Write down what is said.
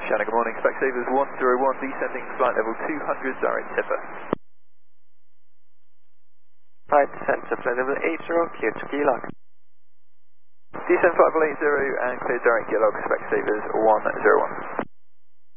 Shannon, good morning. Specsavers 101, descending flight level 200, direct tipper. Flight descent to flight level 80, clear to Geelong. Descend flight level 80 and clear direct Geelong, Specsavers 101.